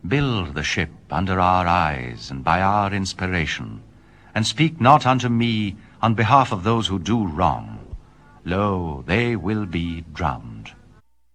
Build the ship under our eyes and by our inspiration, and speak not unto me on behalf of those who do wrong. Lo, they will be drowned.